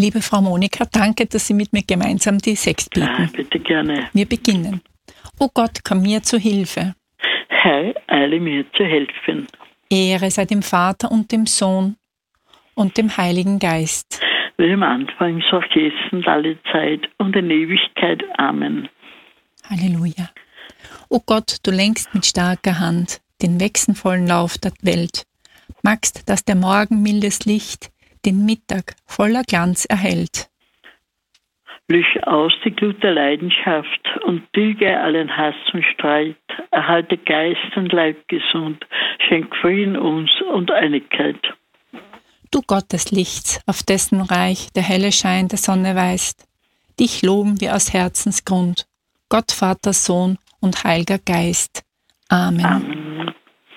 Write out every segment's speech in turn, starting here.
Liebe Frau Monika, danke, dass Sie mit mir gemeinsam die Sext beten. Bitte gerne. Wir beginnen. O Gott, komm mir zu Hilfe. Herr, eile mir zu helfen. Ehre sei dem Vater und dem Sohn und dem Heiligen Geist. Wie im Anfang, so auch jetzt und alle Zeit und in Ewigkeit. Amen. Halleluja. O Gott, du lenkst mit starker Hand den wechselvollen Lauf der Welt, magst, dass der Morgen mildes Licht den Mittag voller Glanz erhellt. Lösch aus die Glut der Leidenschaft und tilge allen Hass und Streit, erhalte Geist und Leib gesund, schenk Frieden uns und Einigkeit. Du Gott des Lichts, auf dessen Reich der helle Schein der Sonne weist, dich loben wir aus Herzensgrund, Gott Vater, Sohn und Heiliger Geist. Amen. Amen.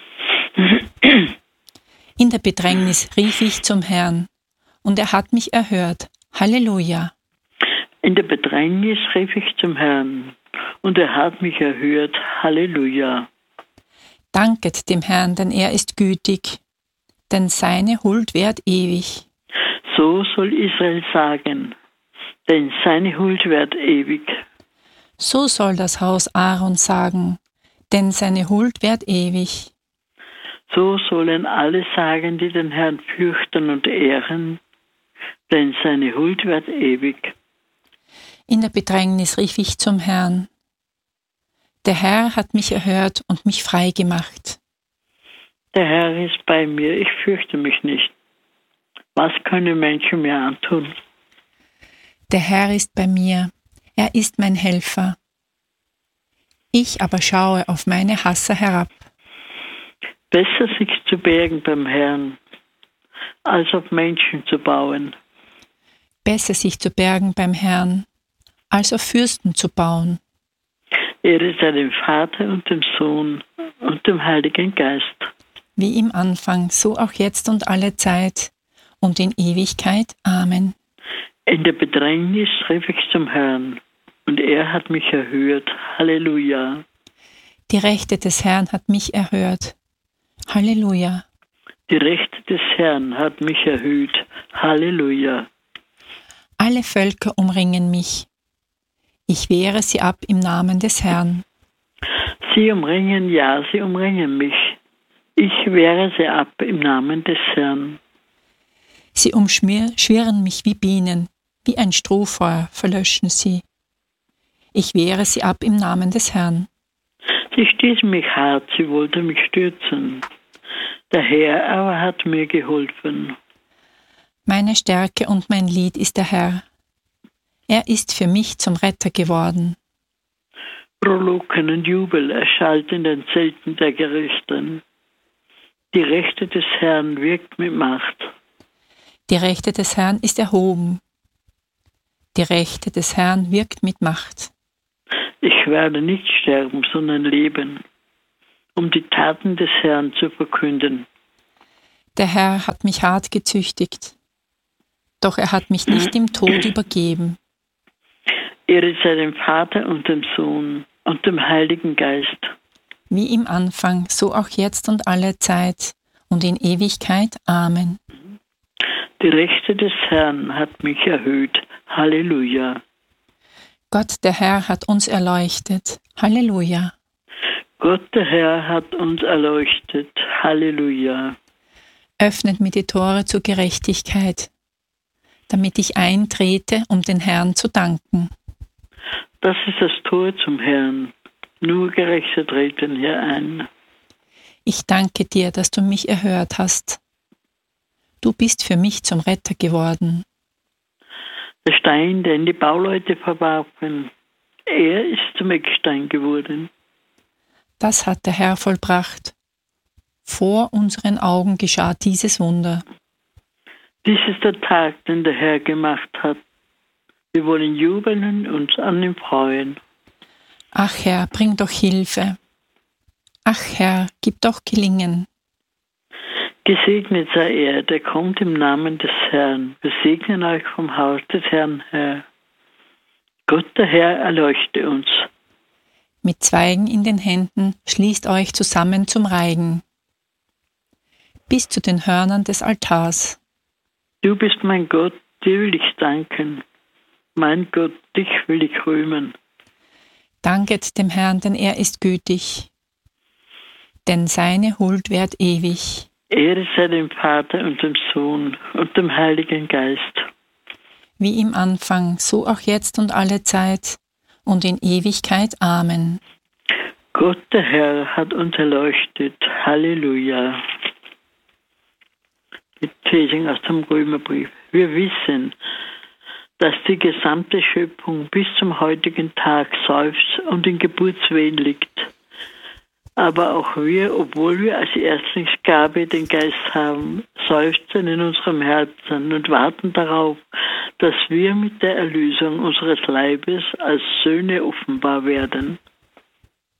In der Bedrängnis rief ich zum Herrn, und er hat mich erhört. Halleluja. In der Bedrängnis rief ich zum Herrn, und er hat mich erhört. Halleluja. Danket dem Herrn, denn er ist gütig, denn seine Huld währt ewig. So soll Israel sagen, denn seine Huld währt ewig. So soll das Haus Aaron sagen, denn seine Huld währt ewig. So sollen alle sagen, die den Herrn fürchten und ehren, denn seine Huld währt ewig. In der Bedrängnis rief ich zum Herrn. Der Herr hat mich erhört und mich frei gemacht. Der Herr ist bei mir, ich fürchte mich nicht. Was können Menschen mir antun? Der Herr ist bei mir, er ist mein Helfer. Ich aber schaue auf meine Hasser herab. Besser sich zu bergen beim Herrn, als auf Menschen zu bauen. Besser sich zu bergen beim Herrn, als auf Fürsten zu bauen. Ehre sei dem Vater und dem Sohn und dem Heiligen Geist. Wie im Anfang, so auch jetzt und alle Zeit und in Ewigkeit. Amen. In der Bedrängnis rief ich zum Herrn, und er hat mich erhört. Halleluja. Die Rechte des Herrn hat mich erhört. Halleluja. Die Rechte des Herrn hat mich erhöht. Halleluja. Alle Völker umringen mich. Ich wehre sie ab im Namen des Herrn. Sie umringen, ja, sie umringen mich. Ich wehre sie ab im Namen des Herrn. Sie umschwirren mich wie Bienen, wie ein Strohfeuer verlöschen sie. Ich wehre sie ab im Namen des Herrn. Sie stießen mich hart, sie wollten mich stürzen. Der Herr aber hat mir geholfen. Meine Stärke und mein Lied ist der Herr. Er ist für mich zum Retter geworden. Frohlocken und Jubel erschallt in den Zelten der Gerechten. Die Rechte des Herrn wirkt mit Macht. Die Rechte des Herrn ist erhoben. Die Rechte des Herrn wirkt mit Macht. Ich werde nicht sterben, sondern leben, um die Taten des Herrn zu verkünden. Der Herr hat mich hart gezüchtigt, doch er hat mich nicht im Tod übergeben. Ehre sei dem Vater und dem Sohn und dem Heiligen Geist. Wie im Anfang, so auch jetzt und alle Zeit und in Ewigkeit. Amen. Die Rechte des Herrn hat mich erhöht. Halleluja. Gott, der Herr, hat uns erleuchtet. Halleluja. Gott, der Herr, hat uns erleuchtet. Halleluja. Öffnet mir die Tore zur Gerechtigkeit, damit ich eintrete, um den Herrn zu danken. Das ist das Tor zum Herrn. Nur Gerechte treten hier ein. Ich danke dir, dass du mich erhört hast. Du bist für mich zum Retter geworden. Der Stein, den die Bauleute verwarfen, er ist zum Eckstein geworden. Das hat der Herr vollbracht. Vor unseren Augen geschah dieses Wunder. Dies ist der Tag, den der Herr gemacht hat. Wir wollen jubeln und uns an ihm freuen. Ach Herr, bring doch Hilfe. Ach Herr, gib doch Gelingen. Gesegnet sei er, der kommt im Namen des Herrn. Wir segnen euch vom Haus des Herrn her. Gott, der Herr, erleuchte uns. Mit Zweigen in den Händen schließt euch zusammen zum Reigen. Bis zu den Hörnern des Altars. Du bist mein Gott, dir will ich danken. Mein Gott, dich will ich rühmen. Danket dem Herrn, denn er ist gütig, denn seine Huld währt ewig. Ehre sei dem Vater und dem Sohn und dem Heiligen Geist. Wie im Anfang, so auch jetzt und alle Zeit und in Ewigkeit. Amen. Gott, der Herr, hat uns erleuchtet. Halleluja. Die Lesung aus dem Römerbrief. Wir wissen, dass die gesamte Schöpfung bis zum heutigen Tag seufzt und in Geburtswehen liegt. Aber auch wir, obwohl wir als Erstlingsgabe den Geist haben, seufzen in unserem Herzen und warten darauf, dass wir mit der Erlösung unseres Leibes als Söhne offenbar werden.